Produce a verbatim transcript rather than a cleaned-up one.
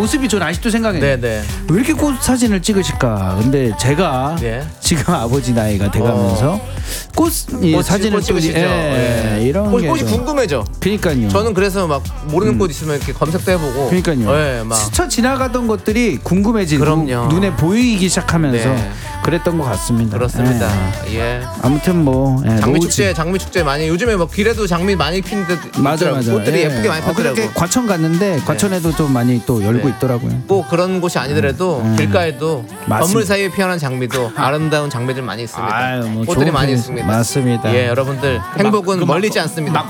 모습이 전 아직도 생각이 나요. 네네. 왜 이렇게 꽃 사진을 찍으실까? 근데 제가 네. 지금 아버지 나이가 돼가면서 어. 꽃 이 꽃, 사진을 꽃 또 찍으시죠. 예, 예. 이런 꽃, 게 꽃이 좀- 궁금해져. 그러니까요. 저는 그래서 막 모르는 꽃 있으면 이렇게 검색도 해보고. 그러니까요. 예, 막. 스쳐 지나가던 것들이 궁금해지고 그럼요. 눈에 보이기 시작하면서 네. 그랬던 것 같습니다. 그렇습니다. 예. 예. 아무튼 뭐 예, 장미 노지. 축제, 장미 축제 많이 요즘에 뭐 길에도 장미 많이 피는데 맞아 맞아. 꽃들이 예. 쁘게 많이 어, 폈더라고. 그렇게 과천 갔는데 과천에도 좀 많이 또 열고 네. 있더라고요. 꼭 그런 곳이 아니더라도 음. 길가에도 맞습니다. 건물 사이에 피어난 장미도 아름다운 장미들 많이 있습니다. 아유, 뭐 꽃들이 좋은 많이 편- 있습니다. 맞습니다. 예, 여러분들 행복은 멀리지 않습니다.